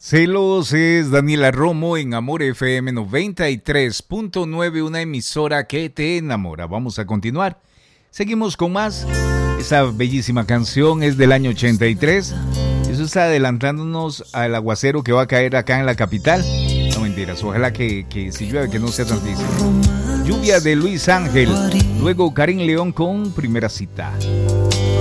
Celos es Daniela Romo en Amor FM 93.9, una emisora que te enamora. Vamos a continuar. Seguimos con más. Esa bellísima canción es del año 83. Eso está adelantándonos al aguacero que va a caer acá en la capital. No mentiras, ojalá que si llueve que no sea tantísimo. Lluvia de Luis Ángel. Luego Karim León con Primera Cita.